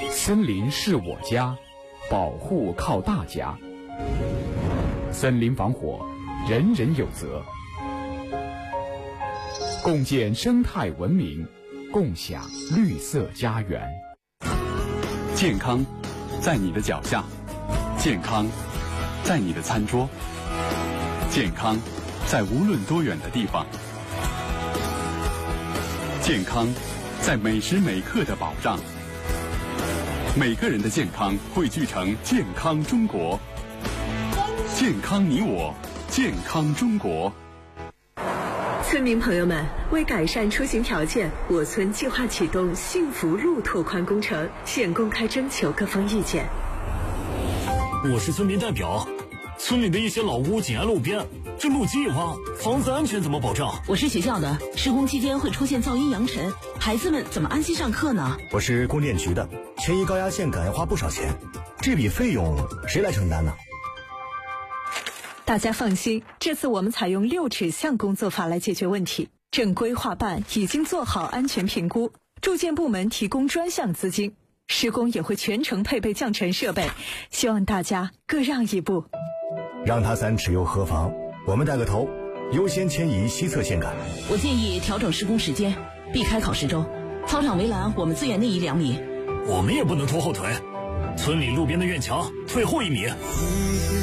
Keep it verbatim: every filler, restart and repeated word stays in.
森林是我家，保护靠大家。森林防火，人人有责。共建生态文明，共享绿色家园。 健康在你的脚下，健康在你的餐桌，健康在无论多远的地方，健康在每时每刻的保障。每个人的健康汇聚成健康中国，健康你我，健康中国。 村民朋友们，为改善出行条件，我村计划启动幸福路拓宽工程，现公开征求各方意见。 我是村民代表，村里的一些老屋紧挨路边，这路基一挖，房子安全怎么保障？ 我是学校的，施工期间会出现噪音扬尘，孩子们怎么安心上课呢？ 我是供电局的，迁移高压线杆要花不少钱，这笔费用谁来承担呢？ 大家放心，这次我们采用六指向工作法来解决问题。正规划办已经做好安全评估，住建部门提供专项资金，施工也会全程配备降尘设备，希望大家各让一步。 让他三尺又何妨？我们带个头，优先迁移西侧线杆。 我建议调整施工时间，避开考试周。操场围栏我们最远内移两米。 我们也不能拖后腿，村里路边的院墙退后一米。